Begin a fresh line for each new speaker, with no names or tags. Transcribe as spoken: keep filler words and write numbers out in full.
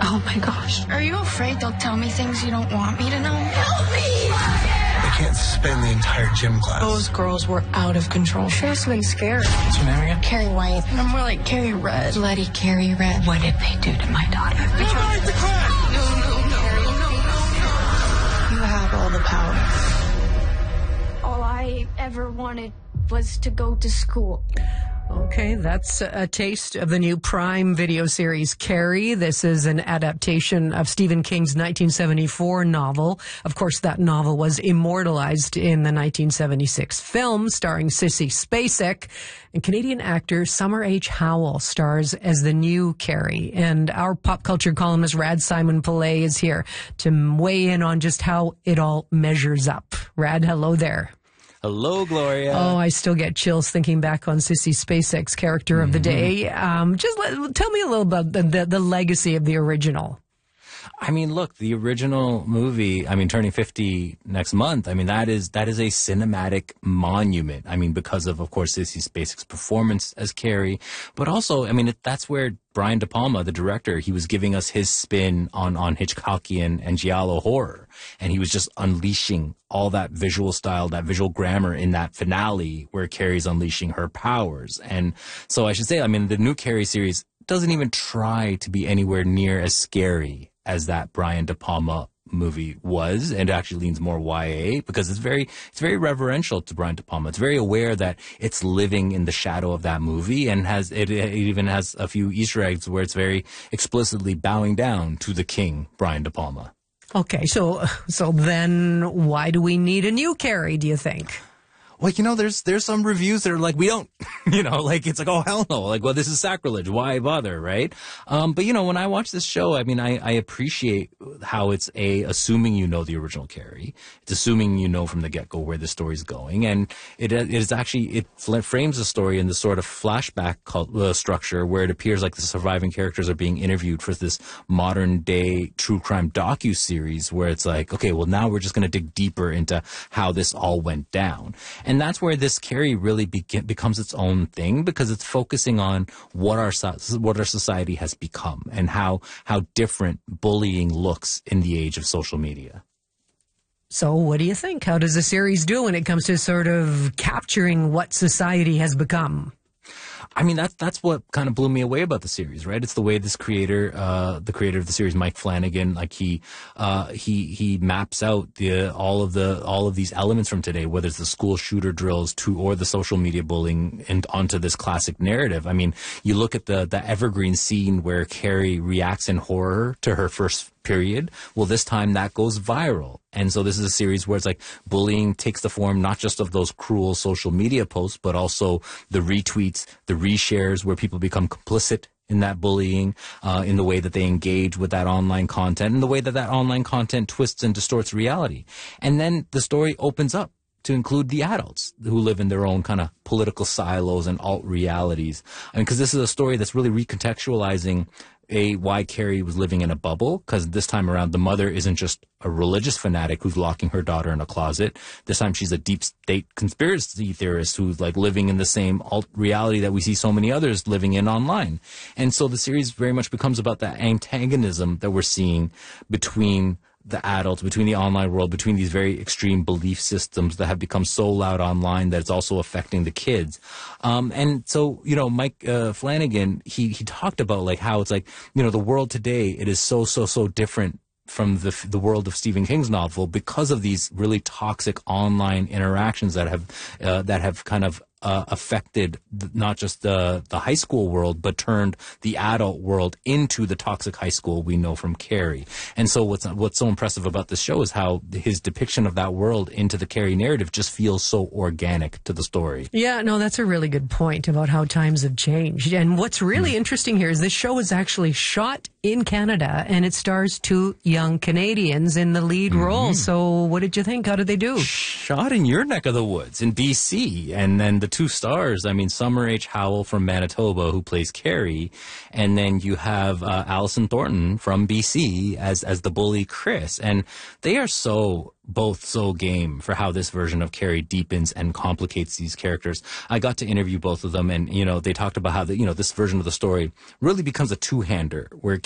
Oh my gosh.
Are you afraid they'll tell me things you don't want me to know?
Help me!
They can't spend the entire gym class.
Those girls were out of control.
Sure, it's been scary.
What's your name again?
Carrie White. I'm more like Carrie Red.
Bloody Carrie Red. What did they do to my daughter?
Go back to class!
No, no, no, no, no, no.
You have all the power.
All I ever wanted was to go to school.
Okay, that's a taste of the new Prime Video series, Carrie. This is an adaptation of Stephen King's nineteen seventy-four novel. Of course, that novel was immortalized in the nineteen seventy-six film starring Sissy Spacek. And Canadian actor Summer H. Howell stars as the new Carrie. And our pop culture columnist Rad Simon Pillay is here to weigh in on just how it all measures up. Rad, hello there.
Hello, Gloria.
Oh, I still get chills thinking back on Sissy Spacek's character of the day. Um, just let, tell me a little about the, the, the legacy of the original.
I mean, look, the original movie, I mean, turning fifty next month, I mean, that is that is a cinematic monument. I mean, because of, of course, Sissy Spacek's performance as Carrie, but also, I mean, it, that's where Brian De Palma, the director, he was giving us his spin on, on Hitchcockian and giallo horror. And he was just unleashing all that visual style, that visual grammar in that finale where Carrie's unleashing her powers. And so I should say, I mean, the new Carrie series doesn't even try to be anywhere near as scary as that Brian De Palma movie was, and actually leans more Y A because it's very it's very reverential to Brian De Palma. It's very aware that it's living in the shadow of that movie, and has it, it even has a few Easter eggs where it's very explicitly bowing down to the king, Brian De Palma.
Okay, so so then why do we need a new Carrie, do you think?
Well, you know, there's there's some reviews that are like, we don't, you know, like, it's like, oh, hell no. Like, well, this is sacrilege. Why bother, right? Um, but, you know, when I watch this show, I mean, I, I appreciate how it's, A, assuming you know the original Carrie. It's assuming you know from the get-go where the story's going. And it, it is actually, it frames the story in this sort of flashback cult, uh, structure where it appears like the surviving characters are being interviewed for this modern-day true crime docu-series where it's like, okay, well, now we're just going to dig deeper into how this all went down. And that's where this Carrie really be- becomes its own thing, because it's focusing on what our so- what our society has become and how how different bullying looks in the age of social media.
So what do you think? How does the series do when it comes to sort of capturing what society has become?
I mean, that's that's what kind of blew me away about the series, right? It's the way this creator, uh, the creator of the series, Mike Flanagan, like he, uh, he, he maps out the, all of the, all of these elements from today, whether it's the school shooter drills to, or the social media bullying, and onto this classic narrative. I mean, you look at the, the evergreen scene where Carrie reacts in horror to her first period. Well, this time that goes viral. And so this is a series where it's like bullying takes the form not just of those cruel social media posts, but also the retweets, the reshares, where people become complicit in that bullying, uh, in the way that they engage with that online content, and the way that that online content twists and distorts reality. And then the story opens up to include the adults who live in their own kind of political silos and alt realities. I mean, because this is a story that's really recontextualizing A, why Carrie was living in a bubble, because this time around the mother isn't just a religious fanatic who's locking her daughter in a closet. This time she's a deep state conspiracy theorist who's like living in the same alt reality that we see so many others living in online. And so the series very much becomes about that antagonism that we're seeing between the adults, between the online world, between these very extreme belief systems that have become so loud online that it's also affecting the kids. Um, and so, you know, Mike uh, Flanagan, he he talked about like how it's like, you know, the world today, it is so, so, so different from the the world of Stephen King's novel because of these really toxic online interactions that have uh, that have kind of Uh, affected th- not just the the high school world, but turned the adult world into the toxic high school we know from Carrie. And so what's what's so impressive about this show is how his depiction of that world into the Carrie narrative just feels so organic to the story.
Yeah, no, that's a really good point about how times have changed. And what's really mm. interesting here is this show is actually shot in Canada, and it stars two young Canadians in the lead mm-hmm. role. So what did you think? How did they do?
Shot in your neck of the woods in B C, and then the two stars, I mean, Summer H. Howell from Manitoba, who plays Carrie, and then you have uh, Allison Thornton from B C as as the bully Chris, and they are so both so game for how this version of Carrie deepens and complicates these characters. I got to interview both of them, and you know, they talked about how the, you know, this version of the story really becomes a two-hander where